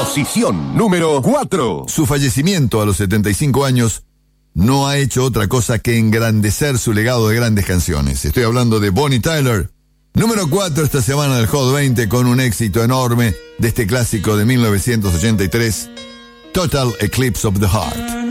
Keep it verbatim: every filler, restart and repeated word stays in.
Posición número cuatro. Su fallecimiento a los setenta y cinco años no ha hecho otra cosa que engrandecer su legado de grandes canciones. Estoy hablando de Bonnie Tyler. Número cuatro esta semana del Hot veinte con un éxito enorme de este clásico de mil novecientos ochenta y tres, Total Eclipse of the Heart.